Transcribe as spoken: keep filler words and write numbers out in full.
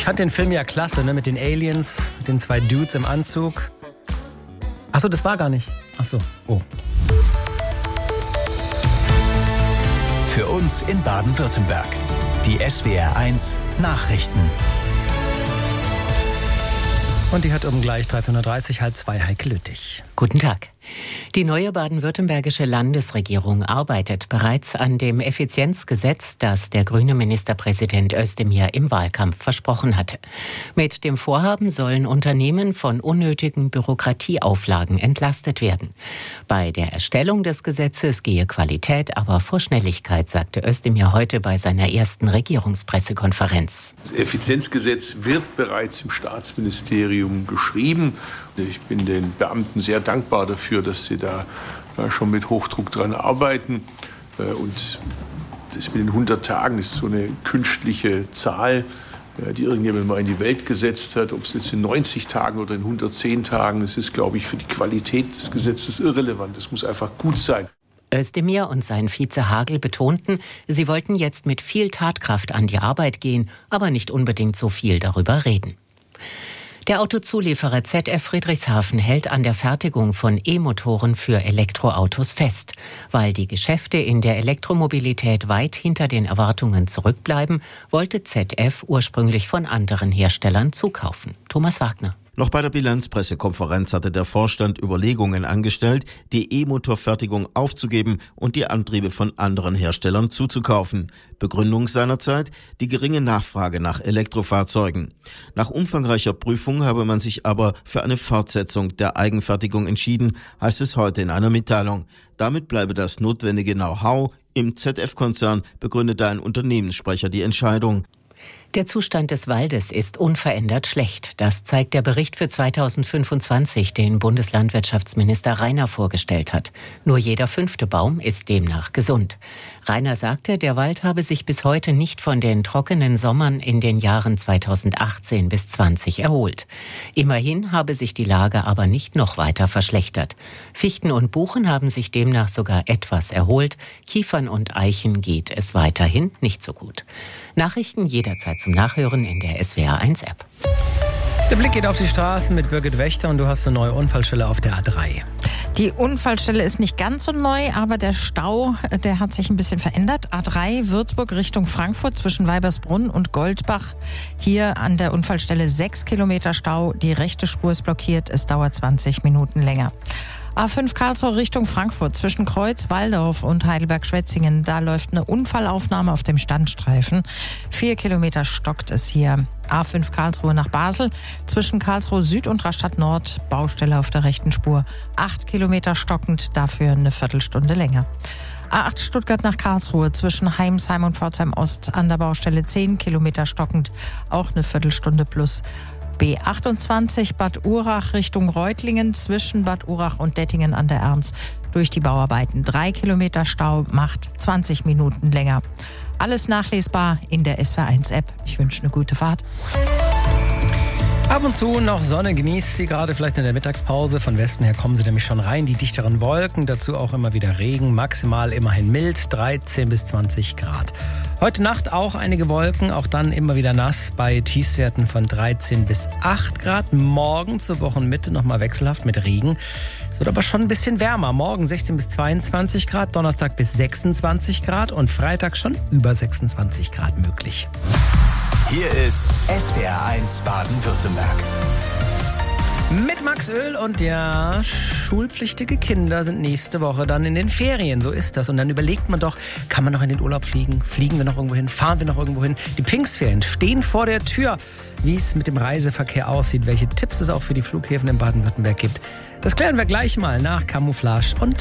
Ich fand den Film ja klasse, ne? Mit den Aliens, mit den zwei Dudes im Anzug. Achso, das war gar nicht. Achso, oh. Für uns in Baden-Württemberg. Die S W R eins Nachrichten. Und die hat um gleich dreizehn Uhr dreißig, halb zwei, Heike Lüttich. Guten Tag. Die neue baden-württembergische Landesregierung arbeitet bereits an dem Effizienzgesetz, das der grüne Ministerpräsident Özdemir im Wahlkampf versprochen hatte. Mit dem Vorhaben sollen Unternehmen von unnötigen Bürokratieauflagen entlastet werden. Bei der Erstellung des Gesetzes gehe Qualität aber vor Schnelligkeit, sagte Özdemir heute bei seiner ersten Regierungspressekonferenz. Das Effizienzgesetz wird bereits im Staatsministerium geschrieben. Ich bin den Beamten sehr dankbar dafür, dass sie da schon mit Hochdruck dran arbeiten. Und das mit den hundert Tagen ist so eine künstliche Zahl, die irgendjemand mal in die Welt gesetzt hat. Ob es jetzt in neunzig Tagen oder in hundertzehn Tagen, das ist, glaube ich, für die Qualität des Gesetzes irrelevant. Es muss einfach gut sein. Özdemir und sein Vize Hagel betonten, sie wollten jetzt mit viel Tatkraft an die Arbeit gehen, aber nicht unbedingt so viel darüber reden. Der Autozulieferer Z F Friedrichshafen hält an der Fertigung von E-Motoren für Elektroautos fest. Weil die Geschäfte in der Elektromobilität weit hinter den Erwartungen zurückbleiben, wollte Z F ursprünglich von anderen Herstellern zukaufen. Thomas Wagner. Noch bei der Bilanzpressekonferenz hatte der Vorstand Überlegungen angestellt, die E-Motorfertigung aufzugeben und die Antriebe von anderen Herstellern zuzukaufen. Begründung seinerzeit die geringe Nachfrage nach Elektrofahrzeugen. Nach umfangreicher Prüfung habe man sich aber für eine Fortsetzung der Eigenfertigung entschieden, heißt es heute in einer Mitteilung. Damit bleibe das notwendige Know-how im Z F-Konzern, begründete ein Unternehmenssprecher die Entscheidung. Der Zustand des Waldes ist unverändert schlecht. Das zeigt der Bericht für zweitausendfünfundzwanzig, den Bundeslandwirtschaftsminister Rainer vorgestellt hat. Nur jeder fünfte Baum ist demnach gesund. Rainer sagte, der Wald habe sich bis heute nicht von den trockenen Sommern in den Jahren zweitausendachtzehn bis zwanzig erholt. Immerhin habe sich die Lage aber nicht noch weiter verschlechtert. Fichten und Buchen haben sich demnach sogar etwas erholt. Kiefern und Eichen geht es weiterhin nicht so gut. Nachrichten jederzeit zum Nachhören in der S W R eins App. Der Blick geht auf die Straßen mit Birgit Wächter und du hast eine neue Unfallstelle auf der A drei. Die Unfallstelle ist nicht ganz so neu, aber der Stau, der hat sich ein bisschen verändert. A drei Würzburg Richtung Frankfurt zwischen Weibersbrunn und Goldbach. Hier an der Unfallstelle sechs Kilometer Stau. Die rechte Spur ist blockiert. Es dauert zwanzig Minuten länger. A fünf Karlsruhe Richtung Frankfurt zwischen Kreuz, Walldorf und Heidelberg-Schwetzingen. Da läuft eine Unfallaufnahme auf dem Standstreifen. Vier Kilometer stockt es hier. A fünf Karlsruhe nach Basel zwischen Karlsruhe Süd und Rastatt Nord. Baustelle auf der rechten Spur. Acht Kilometer stockend, dafür eine Viertelstunde länger. A acht Stuttgart nach Karlsruhe zwischen Heimsheim und Pforzheim Ost an der Baustelle zehn Kilometer stockend. Auch eine Viertelstunde plus. B achtundzwanzig Bad Urach Richtung Reutlingen zwischen Bad Urach und Dettingen an der Erms durch die Bauarbeiten. Drei Kilometer Stau macht zwanzig Minuten länger. Alles nachlesbar in der S W R eins App. Ich wünsche eine gute Fahrt. Ab und zu noch Sonne, genießt sie gerade vielleicht in der Mittagspause. Von Westen her kommen sie nämlich schon rein, die dichteren Wolken. Dazu auch immer wieder Regen, maximal immerhin mild, dreizehn bis zwanzig Grad. Heute Nacht auch einige Wolken, auch dann immer wieder nass bei Tiefstwerten von dreizehn bis acht Grad. Morgen zur Wochenmitte nochmal wechselhaft mit Regen. Es wird aber schon ein bisschen wärmer. Morgen sechzehn bis zweiundzwanzig Grad, Donnerstag bis sechsundzwanzig Grad und Freitag schon über sechsundzwanzig Grad möglich. Hier ist S W R eins Baden-Württemberg. Mit Max Öl und ja, schulpflichtige Kinder sind nächste Woche dann in den Ferien, so ist das. Und dann überlegt man doch, kann man noch in den Urlaub fliegen? Fliegen wir noch irgendwo hin? Fahren wir noch irgendwo hin? Die Pfingstferien stehen vor der Tür. Wie es mit dem Reiseverkehr aussieht, welche Tipps es auch für die Flughäfen in Baden-Württemberg gibt, das klären wir gleich mal nach Camouflage und